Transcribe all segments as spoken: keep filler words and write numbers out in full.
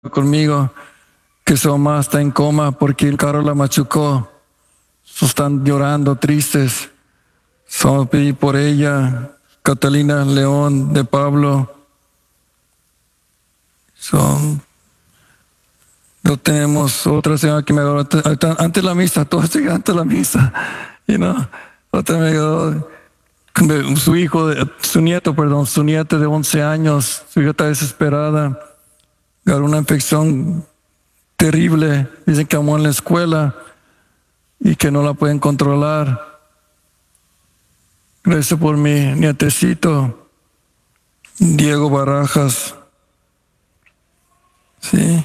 conmigo que su mamá está en coma porque el carro la machucó. So, están llorando, tristes. So, pedí por ella, Catalina León de Pablo. So, no tenemos otra señora que me ayudó antes de la misa, todo esto antes de la misa. You know, otra me ayudó, su hijo, su nieto, perdón, su nieto de once años, su hija está desesperada, agarró una infección terrible, dicen que amó en la escuela y que no la pueden controlar. Gracias por mi nietecito, Diego Barajas. Sí.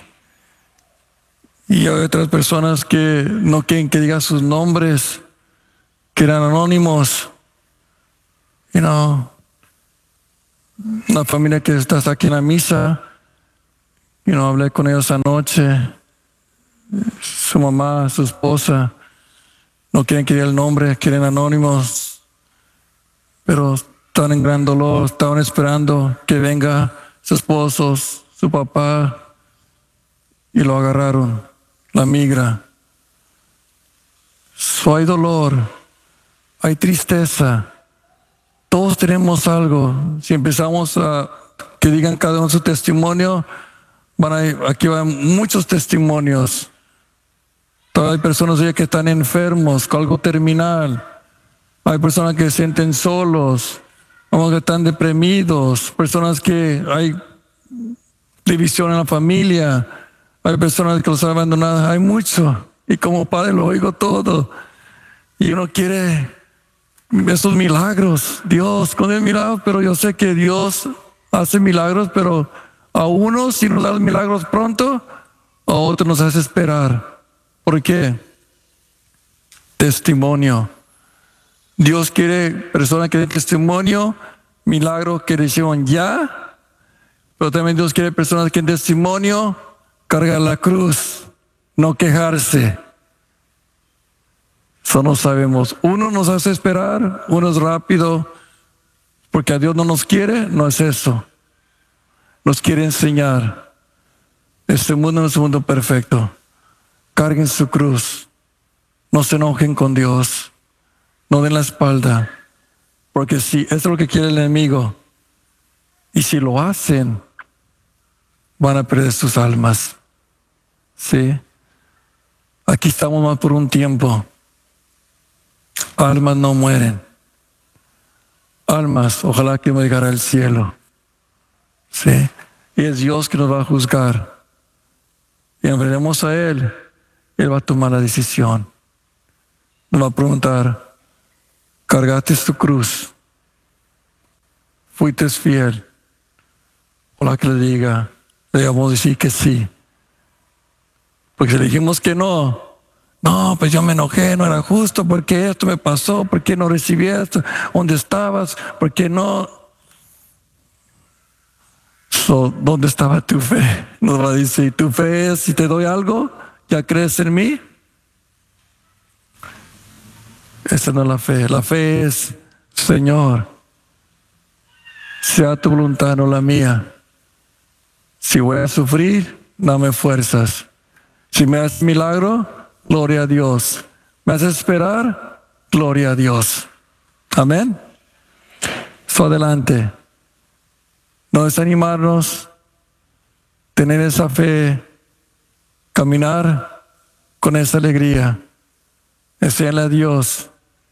Y hay otras personas que no quieren que diga sus nombres, que eran anónimos. You know, una familia que está aquí en la misa, you know, hablé con ellos anoche, su mamá, su esposa, no quieren que diga el nombre, quieren anónimos, pero están en gran dolor, estaban esperando que venga su esposo, su papá, y lo agarraron, la migra. So, hay dolor, hay tristeza. Todos tenemos algo. Si empezamos a que digan cada uno su testimonio, van a, aquí van muchos testimonios. Todavía hay personas que están enfermos con algo terminal. Hay personas que se sienten solos, que están deprimidos, personas que hay división en la familia. Hay personas que los han abandonado, hay mucho. Y como padre lo oigo todo. Y uno quiere esos milagros. Dios, con el milagro, pero yo sé que Dios hace milagros, pero a unos si nos da los milagros pronto, a otros nos hace esperar. ¿Por qué? Testimonio. Dios quiere personas que den testimonio, milagros que reciban ya, pero también Dios quiere personas que den testimonio, cargar la cruz, no quejarse. Eso no sabemos. Uno nos hace esperar, uno es rápido, porque a Dios no nos quiere, no es eso. Nos quiere enseñar. Este mundo no es un mundo perfecto. Carguen su cruz. No se enojen con Dios. No den la espalda. Porque si eso es lo que quiere el enemigo, y si lo hacen, van a perder sus almas. ¿Sí? Aquí estamos más por un tiempo. Almas no mueren. Almas, ojalá que me llegara al cielo. ¿Sí? Y es Dios que nos va a juzgar. Y enfrentemos a Él. Él va a tomar la decisión. Nos va a preguntar, ¿cargaste tu cruz? ¿Fuiste fiel? Ojalá que le diga, le digamos decir que sí. Porque si le dijimos que no, no, pues yo me enojé, no era justo, porque esto me pasó, ¿por qué no recibí esto? ¿Dónde estabas? ¿Por qué no? So, ¿dónde estaba tu fe? Nos va a decir, ¿tu fe es si te doy algo? ¿Ya crees en mí? Esa no es la fe. La fe es, Señor, sea tu voluntad, no la mía. Si voy a sufrir, dame fuerzas. Si me haces milagro, gloria a Dios. Me haces esperar, gloria a Dios. Amén. So, adelante. No desanimarnos, tener esa fe, caminar con esa alegría. Enseñarle a Dios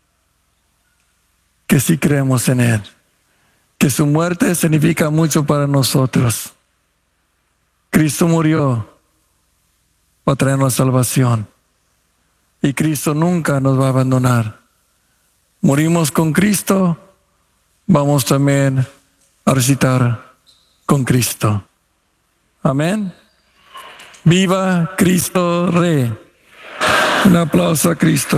que sí creemos en Él, que su muerte significa mucho para nosotros. Cristo murió para traernos salvación y Cristo nunca nos va a abandonar. Morimos con Cristo, vamos también a resucitar con Cristo. Amén. Viva Cristo Rey. Un aplauso a Cristo.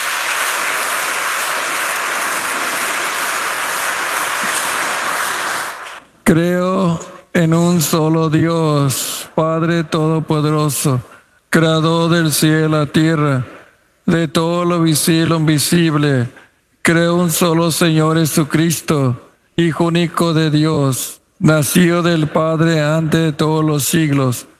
Creo en un solo Dios, Padre Todopoderoso, Creador del cielo y la tierra, de todo lo visible y lo invisible. Creo en un solo Señor Jesucristo, Hijo único de Dios, nacido del Padre antes de todos los siglos,